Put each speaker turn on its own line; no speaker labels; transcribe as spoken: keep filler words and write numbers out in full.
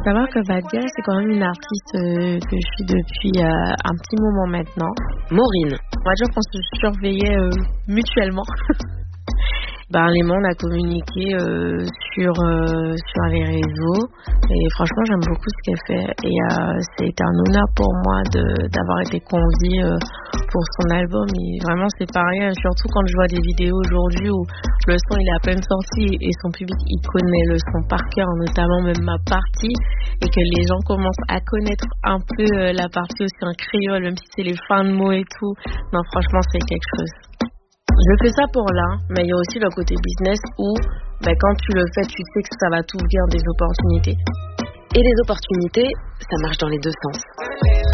savoir que Badia, c'est quand même une artiste euh, que je suis depuis euh, un petit moment maintenant.
Maureen.
On va dire qu'on se surveillait euh, mutuellement. Ben, Léman, on a communiqué euh, sur, euh, sur les réseaux et franchement j'aime beaucoup ce qu'elle fait et euh, c'est un honneur pour moi de, d'avoir été conviée euh, pour son album et vraiment c'est pareil, surtout quand je vois des vidéos aujourd'hui où le son il est à peine sorti et son public il connaît le son par cœur, notamment même ma partie, et que les gens commencent à connaître un peu euh, la partie aussi en créole, même si c'est les fins de mots et tout. Non, franchement c'est quelque chose. Je fais ça pour l'un, mais il y a aussi le côté business où ben, quand tu le fais, tu sais que ça va t'ouvrir des opportunités.
Et les opportunités, ça marche dans les deux sens.